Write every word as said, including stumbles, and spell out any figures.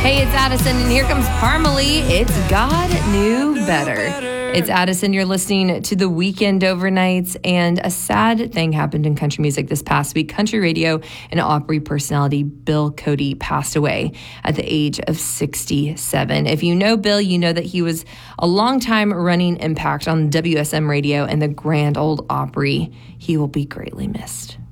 Hey, it's Addison, and here comes Parmalee. It's God Knew Better. It's Addison. You're listening to The Weekend Overnights, and a sad thing happened in country music this past week. Country radio and Opry personality Bill Cody passed away at the age of sixty-seven. If you know Bill, you know that he was a long-time running impact on W S M radio and the Grand Ole Opry. He will be greatly missed.